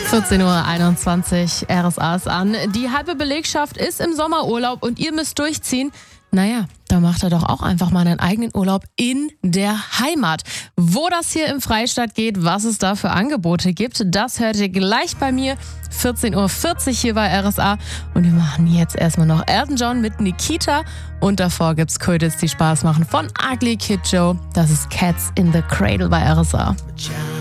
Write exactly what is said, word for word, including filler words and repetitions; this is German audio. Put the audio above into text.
vierzehn Uhr einundzwanzig, R S A ist an. Die halbe Belegschaft ist im Sommerurlaub und ihr müsst durchziehen. Naja, da macht er doch auch einfach mal einen eigenen Urlaub in der Heimat. Wo das hier im Freistaat geht, was es da für Angebote gibt, das hört ihr gleich bei mir. vierzehn Uhr vierzig hier bei R S A. Und wir machen jetzt erstmal noch Elton John mit Nikita. Und davor gibt's Ködels, die Spaß machen von Ugly Kid Joe. Das ist Cats in the Cradle bei R S A.